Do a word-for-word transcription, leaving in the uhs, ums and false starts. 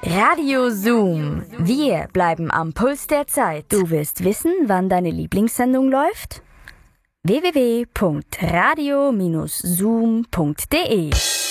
Radio Zoom. Wir bleiben am Puls der Zeit. Du willst wissen, wann deine Lieblingssendung läuft? w w w punkt radio Bindestrich zoom punkt de